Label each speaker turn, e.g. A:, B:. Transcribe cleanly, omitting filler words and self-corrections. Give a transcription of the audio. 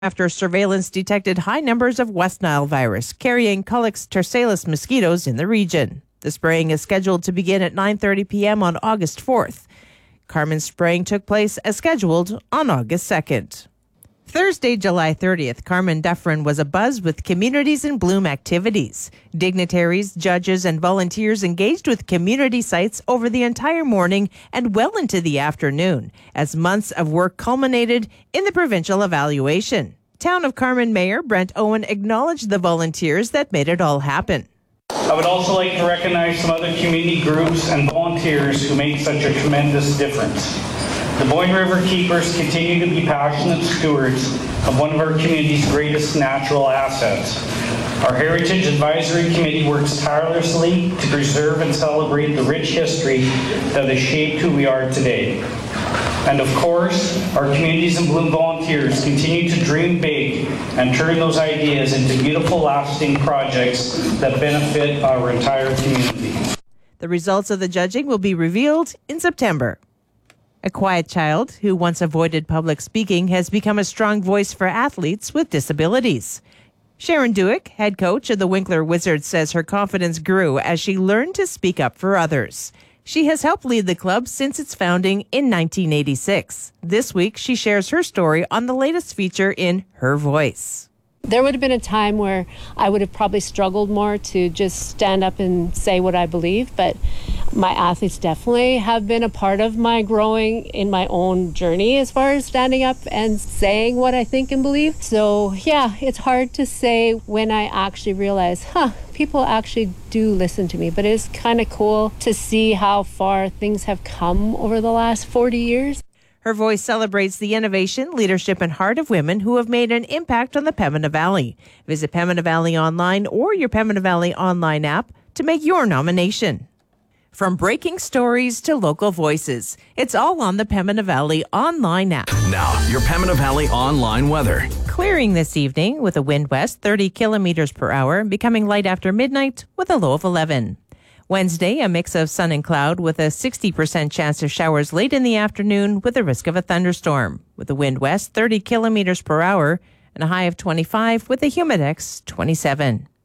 A: after surveillance detected high numbers of West Nile virus carrying Culex tersalis mosquitoes in the region. The spraying is scheduled to begin at 9:30 p.m. on August 4th. Carmen's spraying took place as scheduled on August 2nd. Thursday, July 30th, Carmen Dufferin was abuzz with Communities in Bloom activities. Dignitaries, judges, and volunteers engaged with community sites over the entire morning and well into the afternoon, as months of work culminated in the provincial evaluation. Town of Carmen Mayor Brent Owen acknowledged the volunteers that made it all happen.
B: I would also like to recognize some other community groups and volunteers who make such a tremendous difference. The Boyne River Keepers continue to be passionate stewards of one of our community's greatest natural assets. Our Heritage Advisory Committee works tirelessly to preserve and celebrate the rich history that has shaped who we are today. And of course, our Communities in Bloom volunteers continue to dream big and turn those ideas into beautiful, lasting projects that benefit our entire community.
A: The results of the judging will be revealed in September. A quiet child who once avoided public speaking has become a strong voice for athletes with disabilities. Sharon Dewick, head coach of the Winkler Wizards, says her confidence grew as she learned to speak up for others. She has helped lead the club since its founding in 1986. This week, she shares her story on the latest feature in Her Voice.
C: There would have been a time where I would have probably struggled more to just stand up and say what I believe, but my athletes definitely have been a part of my growing in my own journey as far as standing up and saying what I think and believe. So yeah, it's hard to say when I actually realize, people actually do listen to me, but it's kind of cool to see how far things have come over the last 40 years.
A: Her Voice celebrates the innovation, leadership, and heart of women who have made an impact on the Pembina Valley. Visit Pembina Valley Online or your Pembina Valley Online app to make your nomination. From breaking stories to local voices, it's all on the Pembina Valley Online app.
D: Now, your Pembina Valley Online weather.
A: Clearing this evening with a wind west 30 kilometers per hour, becoming light after midnight with a low of 11. Wednesday, a mix of sun and cloud with a 60% chance of showers late in the afternoon with a risk of a thunderstorm. With a wind west 30 kilometers per hour and a high of 25 with a humidex 27.